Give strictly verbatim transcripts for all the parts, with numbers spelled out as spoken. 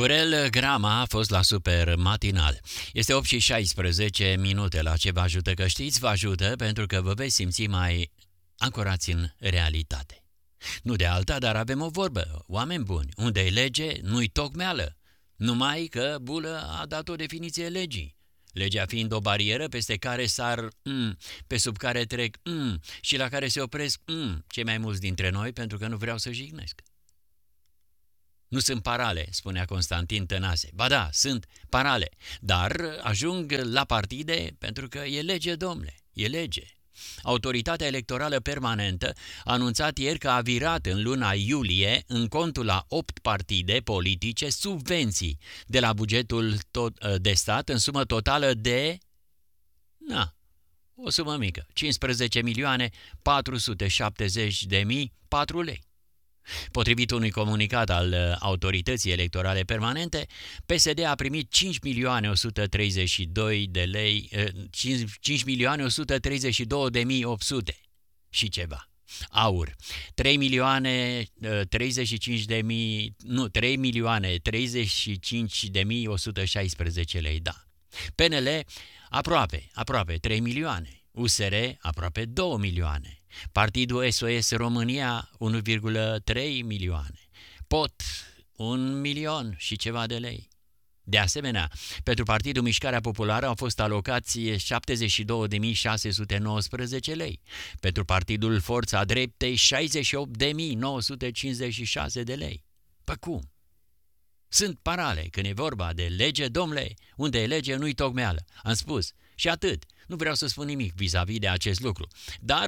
Gurel Grama a fost la Super Matinal. Este opt și șaisprezece minute. La ce vă ajută că știți? Vă ajută pentru că vă veți simți mai ancorați în realitate. Nu de alta, dar avem o vorbă. Oameni buni, unde e lege, nu-i tocmeală. Numai că Bulă a dat o definiție legii. Legea fiind o barieră peste care sar mm, pe sub care trec mm, și la care se opresc mm, cei mai mulți dintre noi pentru că nu vreau să jignesc. Nu sunt parale, spunea Constantin Tănase. Ba da, sunt parale, dar ajung la partide pentru că e lege, domnule, e lege. Autoritatea Electorală Permanentă a anunțat ieri că a virat în luna iulie în contul la opt partide politice subvenții de la bugetul tot, de stat în sumă totală de, na, o sumă mică, cincisprezece milioane patru sute șaptezeci de mii patru lei. Potrivit unui comunicat al Autorității Electorale Permanente, P S D a primit cinci milioane o sută treizeci și doi de lei, cinci milioane o sută treizeci și doi de mii opt sute și ceva. Aur, trei milioane treizeci și cinci de mii, nu, trei milioane treizeci și cinci de mii o sută șaisprezece lei, da. P N L aproape, aproape trei milioane. U S R aproape două milioane. Partidul S O S România unu virgulă trei milioane. P O T un milion și ceva de lei. De asemenea, pentru Partidul Mișcarea Populară au fost alocați șaptezeci și două de mii șase sute nouăsprezece lei. Pentru Partidul Forța Dreptei șaizeci și opt de mii nouă sute cincizeci și șase de lei. Păi cum? Sunt parale când e vorba de lege, domnule, unde e lege nu-i tocmeală. Am spus și atât. Nu vreau să spun nimic vis-a-vis de acest lucru. Dar,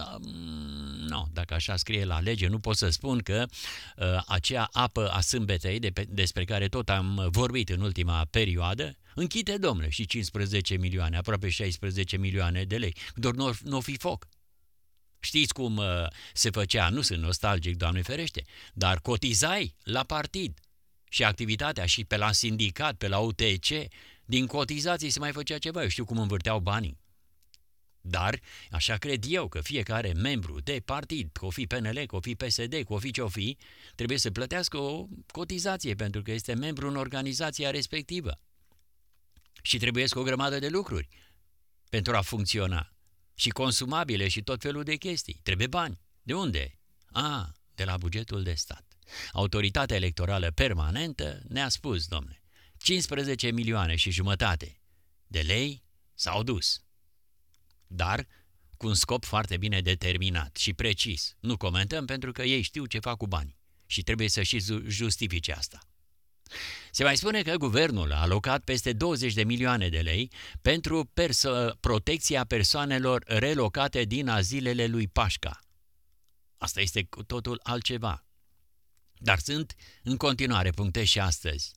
nu, dacă așa scrie la lege, nu pot să spun că uh, acea apă a sâmbetei de pe, despre care tot am vorbit în ultima perioadă, închide, domnule, și cincisprezece milioane, aproape șaisprezece milioane de lei. Doar nu n-o fi foc. Știți cum uh, se făcea? Nu sunt nostalgic, Doamne ferește, dar cotizai la partid și activitatea și pe la sindicat, pe la U T C. Din cotizații se mai făcea ceva, eu știu cum învârteau banii. Dar, așa cred eu că fiecare membru de partid, că o fi P N L, că o fi P S D, că o fi ce-o fi, trebuie să plătească o cotizație pentru că este membru în organizația respectivă. Și trebuie să o grămadă de lucruri pentru a funcționa. Și consumabile și tot felul de chestii. Trebuie bani. De unde? A, de la bugetul de stat. Autoritatea Electorală Permanentă ne-a spus, domnule, cincisprezece milioane și jumătate de lei s-au dus. Dar cu un scop foarte bine determinat și precis. Nu comentăm pentru că ei știu ce fac cu banii și trebuie să și justifice asta. Se mai spune că guvernul a alocat peste douăzeci de milioane de lei pentru perso- protecția persoanelor relocate din azilele lui Pașca. Asta este cu totul altceva. Dar sunt în continuare puncte și astăzi.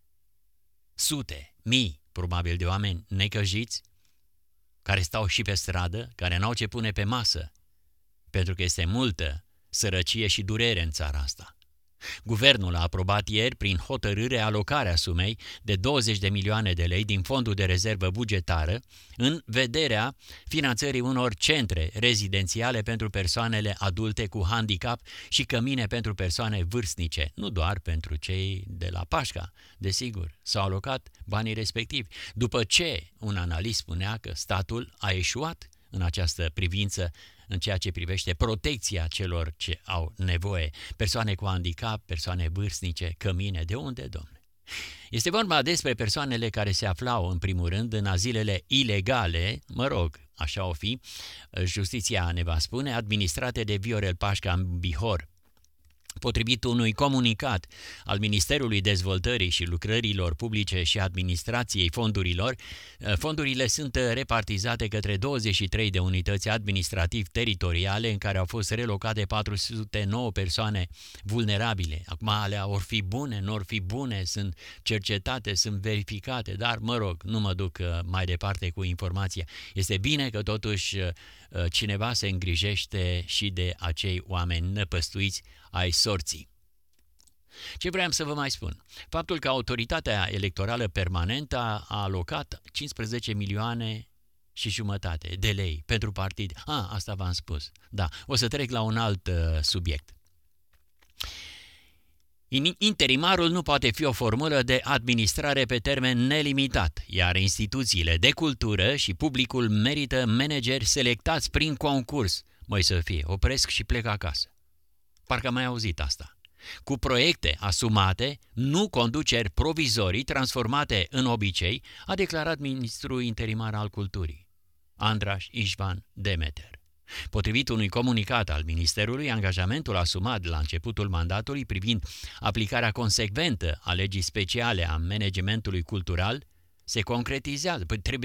Sute, mii, probabil, de oameni necăjiți, care stau și pe stradă, care n-au ce pune pe masă, pentru că este multă sărăcie și durere în țara asta. Guvernul a aprobat ieri, prin hotărâre, alocarea sumei de douăzeci de milioane de lei din fondul de rezervă bugetară în vederea finanțării unor centre rezidențiale pentru persoanele adulte cu handicap și cămine pentru persoane vârstnice, nu doar pentru cei de la Pașca, desigur, s-au alocat banii respectivi. După ce un analist spunea că statul a eșuat în această privință în ceea ce privește protecția celor ce au nevoie, persoane cu handicap, persoane vârstnice, cămine, de unde, domnule? Este vorba despre persoanele care se aflau, în primul rând, în azilele ilegale, mă rog, așa o fi, justiția ne va spune, administrate de Viorel Pașca în Bihor. Potrivit unui comunicat al Ministerului Dezvoltării și Lucrărilor Publice și Administrației Fondurilor, fondurile sunt repartizate către douăzeci și trei de unități administrativ-teritoriale în care au fost relocate patru sute nouă persoane vulnerabile. Acum alea or fi bune, nu or fi bune, sunt cercetate, sunt verificate, dar mă rog, nu mă duc mai departe cu informația. Este bine că totuși cineva se îngrijește și de acei oameni năpăstuiți ai sorții. Ce vreau să vă mai spun? Faptul că Autoritatea Electorală Permanentă a alocat cincisprezece milioane și jumătate de lei pentru partid. A, asta v-am spus. Da, o să trec la un alt uh, subiect. Interimarul nu poate fi o formulă de administrare pe termen nelimitat, iar instituțiile de cultură și publicul merită manageri selectați prin concurs. Măi să fie, opresc și plec acasă. Parcă am mai auzit asta. Cu proiecte asumate, nu conduceri provizorii transformate în obicei, a declarat ministrul interimar al culturii, Andraș Ișvan Demeter. Potrivit unui comunicat al Ministerului, angajamentul asumat la începutul mandatului privind aplicarea consecventă a legii speciale a managementului cultural se concretizează. Păi trebuie